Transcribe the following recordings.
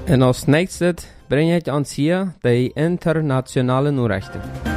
En als nächstes brengt ich uns hier die internationalen Nachrichten.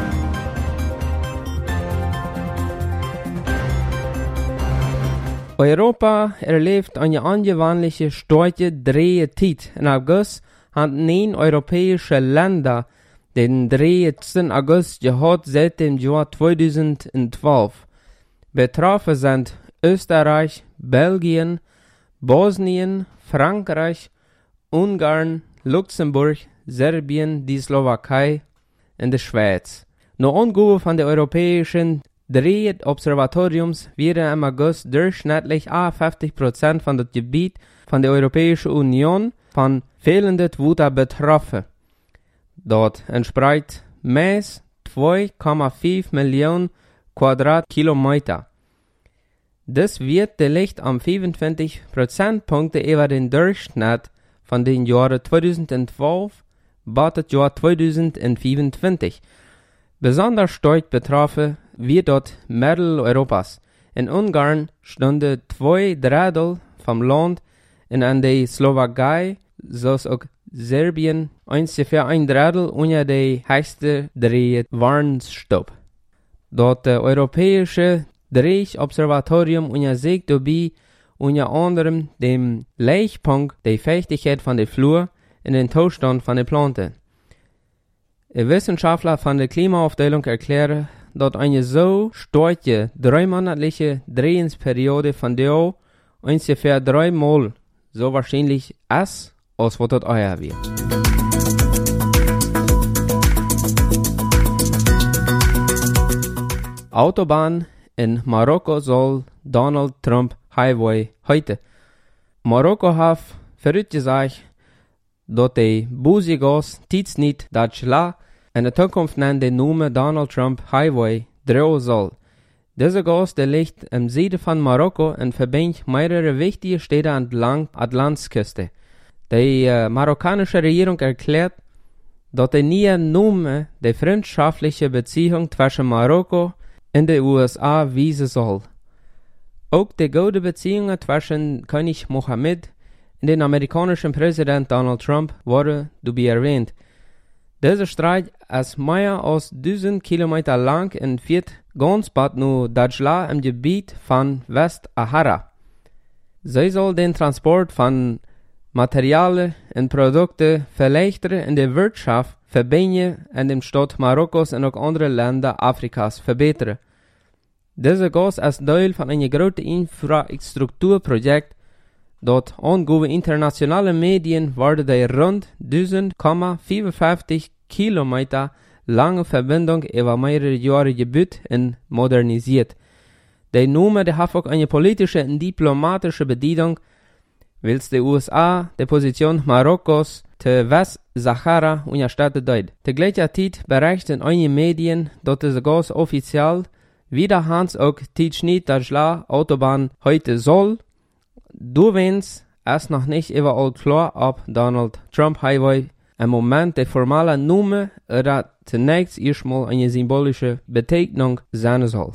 Europa erlebt eine ungewöhnliche starke Drehzeit. In August haben 9 europäische Länder den 13. August gehabt seit dem Jahr 2012. Betroffen sind Österreich, Belgien, Bosnien, Frankreich, Ungarn, Luxemburg, Serbien, die Slowakei und die Schweiz. Nach Angaben von der Europäischen Drehobservatoriums wären im August durchschnittlich 50% von dem Gebiet von der Europäischen Union von fehlender Wetter betroffen. Dort entspricht meist 2,5 Millionen Quadratkilometer. Das wird liegt am 25 Prozentpunkte über den Durchschnitt von den Jahren 2012 bis das Jahr 2025. Besonders stark betroffen wird dort Mitteleuropas. In Ungarn stunden 2/3 vom Land und in der Slowakei, sowie auch Serbien, ungefähr 1/3 unter der höchste Drehwarnstufe. Dort der Europäische Drehobservatorium untersucht dabei unter anderem den Lichtpunkt der Feuchtigkeit von der Flur in den Zustand von der Pflanze. Ein Wissenschaftler von der Klimaaufteilung erklärt, dass eine so starke 3-monatliche Drehungsperiode von der ungefähr 3-mal so wahrscheinlich ist, als was das euer wird. Autobahn in Marokko soll Donald Trump Highway heute. Marokko hat vorausgesagt, dass die Busigos tiets nicht Deutschland in der Zukunft den Namen Donald Trump Highway drehen soll. Dieser Gas liegt im Süden von Marokko und verbindet mehrere wichtige Städte entlang der Atlantikküste. Die marokkanische Regierung erklärt, dass der neue Name die freundschaftliche Beziehung zwischen Marokko und den USA weisen soll. Auch die gute Beziehungen zwischen König Mohammed und dem amerikanischen Präsident Donald Trump wurden dabei erwähnt. Dieser Streit ist mehr als 1000 Kilometer lang und führt ganz bald nach Deutschland im Gebiet von Westsahara. Sie soll den Transport von Materialien und Produkten verleichtern und die Wirtschaft verbinden in den Stadt Marokkos und auch andere Länder Afrikas verbessern. Dieser Gas ist Teil von einem großen Infrastrukturprojekt. Dort angeben internationale Medien wurde die rund 1000,55 Kilometer lange Verbindung über mehrere Jahre gebaut und modernisiert. Die Nummer hat auch eine politische und diplomatische Bedeutung, weil die USA die Position Marokkos zu Westsahara unterstützt hat. Zur gleichen Zeit berichten einige Medien, dass das Gas offiziell wiederhand auch Tischnit Deutschland Autobahn heute soll. Du wenn's ist noch nicht überall klar, ob Donald Trump Highway im Moment die formale Nummer oder zunächst erstmal eine symbolische Bezeichnung sein soll.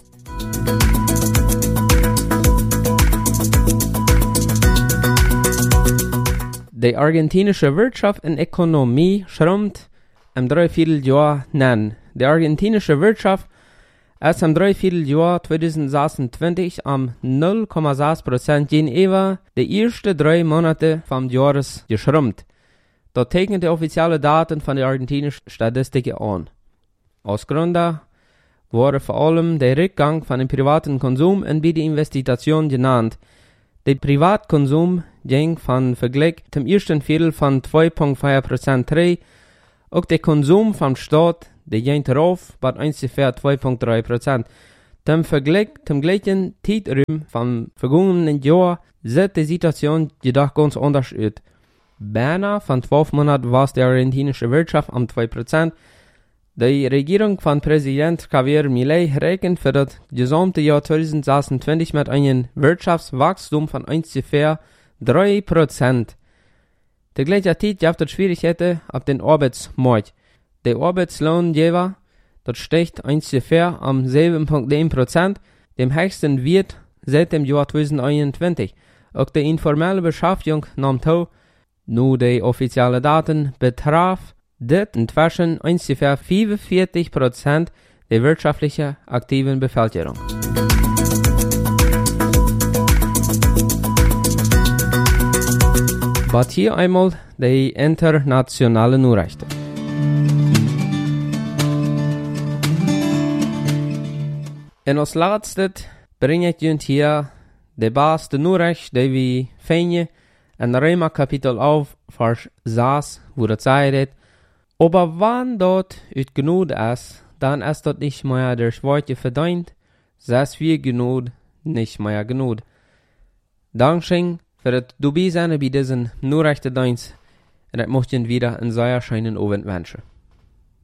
Die argentinische Wirtschaft und Ökonomie schrumpft im Dreivierteljahr nennen. Die argentinische Wirtschaft ist im Dreivierteljahr 2026 am 0,6% gegenüber die ersten 3 Monate vom Jahres geschrumpft. Dort zeichnen die offiziellen Daten von der argentinischen Statistik an. Aus Gründen wurde vor allem der Rückgang von dem privaten Konsum und bei der Investition genannt. Der Privatkonsum ging von Vergleich zum ersten Viertel von 2,4% zurück. Auch der Konsum vom Staat, der ging darauf bei ungefähr 2,3%. Zum Vergleich zum gleichen Zeitraum vom vergangenen Jahr sieht die Situation jedoch ganz anders aus. Beinahe von 12 Monaten war die argentinische Wirtschaft um 2%. Die Regierung von Präsident Javier Milei rechnet für das gesamte Jahr 2026 mit einem Wirtschaftswachstum von ungefähr 3%. Der gleiche Zeit gibt es Schwierigkeiten auf den Arbeitsmarkt. Der Arbeitslohngeber, das steigt ungefähr am 7,1%, dem höchsten Wert seit dem Jahr 2021. Auch die informelle Beschäftigung nahm zu. Nu de offizielle Daten betraf, dit inzwischen ungefähr 45% der wirtschaftlich aktiven Bevölkerung. Was hier einmal die internationalen Nachrichten. En als laatste breng ik jullie hier de beste Nachricht, die we vinden in Römer Kapitel 11, Vers 6, wo das sagt, aber wann dort ut Gnade ist, dann ist dort nicht mehr durch Worte verdient, dass wir Gnade nicht mehr Gnade. Dankeschön für das dabei sein bei diesen Nachrichtendienst und das möchten wieder einen sehr schönen Abend wünschen.